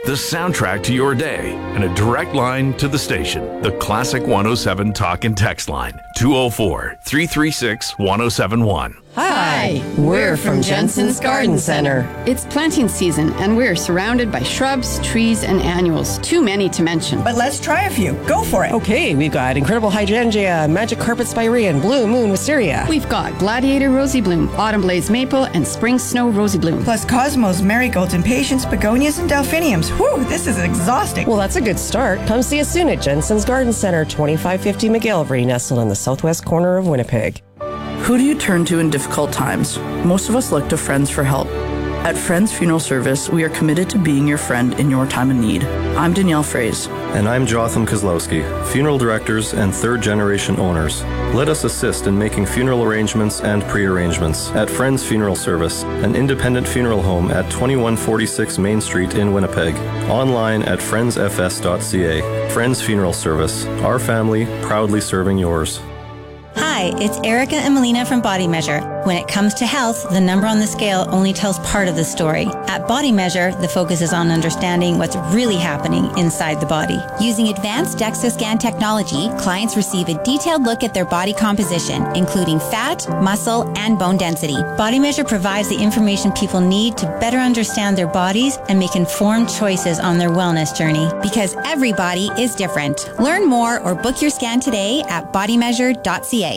the soundtrack to your day, and a direct line to the station. The Classic 107 Talk and Text line, 204-336-1071. Hi, we're from Jensen's Garden Center. It's planting season, and we're surrounded by shrubs, trees, and annuals, too many to mention. But let's try a few. Go for it. Okay, we've got Incredible Hydrangea, Magic Carpet Spirea, Blue Moon Wisteria. We've got Gladiator Rosy Bloom, Autumn Blaze Maple, and Spring Snow Rosy Bloom. Plus Cosmos, Marigolds, Impatiens, Begonias, and Delphiniums. Whew, this is exhausting. Well, that's a good start. Come see us soon at Jensen's Garden Center, 2550 McGillivray, nestled in the southwest corner of Winnipeg. Who do you turn to in difficult times? Most of us look to friends for help. At Friends Funeral Service, we are committed to being your friend in your time of need. I'm Danielle Fraze. And I'm Jotham Kozlowski, funeral directors and third-generation owners. Let us assist in making funeral arrangements and pre-arrangements at Friends Funeral Service, an independent funeral home at 2146 Main Street in Winnipeg. Online at friendsfs.ca. Friends Funeral Service, our family proudly serving yours. Hi, it's Erica and Melina from Body Measure. When it comes to health, the number on the scale only tells part of the story. At Body Measure, the focus is on understanding what's really happening inside the body. Using advanced DEXA scan technology, clients receive a detailed look at their body composition, including fat, muscle, and bone density. Body Measure provides the information people need to better understand their bodies and make informed choices on their wellness journey. Because every body is different. Learn more or book your scan today at bodymeasure.ca.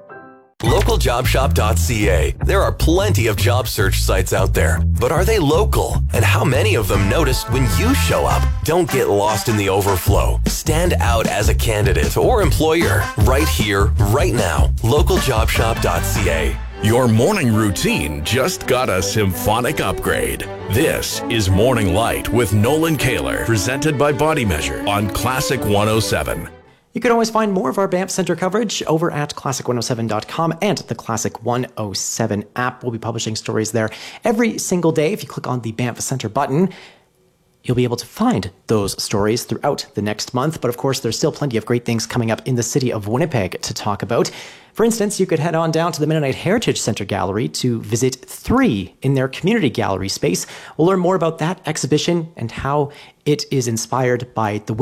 LocalJobShop.ca. There are plenty of job search sites out there, but are they local? And how many of them notice when you show up? Don't get lost in the overflow. Stand out as a candidate or employer right here, right now. LocalJobShop.ca. Your morning routine just got a symphonic upgrade. This is Morning Light with Nolan Kaler, presented by Body Measure on Classic 107. You can always find more of our Banff Centre coverage over at classic107.com and the Classic 107 app. We'll be publishing stories there every single day. If you click on the Banff Centre button, you'll be able to find those stories throughout the next month. But of course, there's still plenty of great things coming up in the city of Winnipeg to talk about. For instance, you could head on down to the Mennonite Heritage Centre Gallery to visit 3 in their community gallery space. We'll learn more about that exhibition and how it is inspired by the